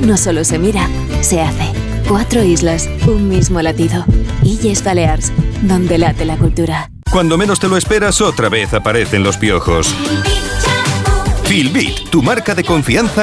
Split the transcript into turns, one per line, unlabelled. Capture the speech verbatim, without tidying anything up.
no solo se mira, se hace. Cuatro islas, un mismo latido. Illes Balears, donde late la cultura.
Cuando menos te lo esperas, otra vez aparecen los piojos. Filbit, tu marca de confianza